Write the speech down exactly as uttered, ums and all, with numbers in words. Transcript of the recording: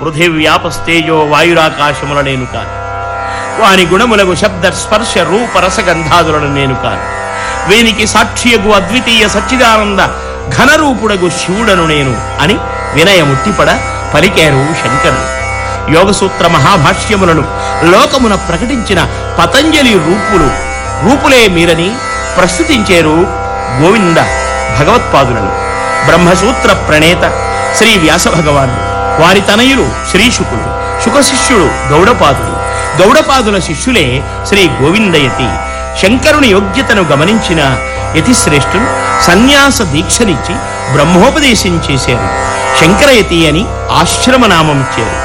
పృథివ్యాపస్తేజో వాయురాకాశముల నేను కాను. వాని గుణములకు శబ్ద స్పర్శ రూప రసగంధాదులను నేను కాను. వీనికి సాక్షియగు అద్వితీయ సచ్చిదానంద ఘనరూపుడగు శివుడను నేను అని వినయముట్టిపడ పలికారు శంకరుడు. యోగసూత్ర మహాభాష్యములను లోకమున ప్రకటించిన పతంజలి రూపులు రూపులే మీరని ప్రస్తుతించేరు గోవింద భగవత్పాదులను. బ్రహ్మసూత్ర ప్రణేత శ్రీ వ్యాస భగవానుడు, వారి తనయులు శ్రీశుకుడు, శుకశిష్యుడు గౌడపాదుడు, గౌడపాదుల శిష్యులే శ్రీ గోవిందయతి. శంకరుని యోగ్యతను గమనించిన యతిశ్రేష్ఠులు సన్యాస దీక్షనిచ్చి బ్రహ్మోపదేశం చేశారు. శంకరయతి అని ఆశ్రమనామం ఇచ్చారు.